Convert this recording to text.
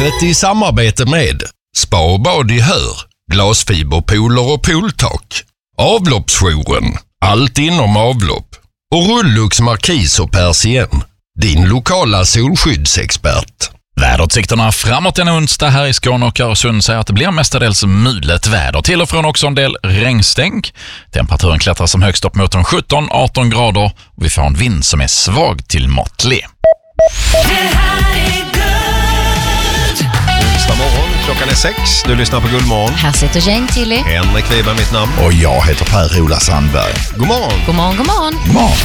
Livet i samarbete med Spa och bad i Hör, glasfiberpooler och pooltak, Avloppsjouren, allt inom avlopp och Rullux Markis och Persien, din lokala solskyddsexpert. Väderutsikterna framåt den onsdag här i Skåne och Öresund säger att det blir mestadels mulet väder. Till och från också en del regnstänk. Temperaturen klättrar som högst upp mot 17-18 grader och vi får en vind som är svag till måttlig. Morgon. Klockan är 6. Du lyssnar på Guldmorgon. Här sitter Jane Tilly. Henrik Weber mitt namn. Och jag heter Per-Ola Sandberg. God morgon. God morgon, god morgon. Morgon.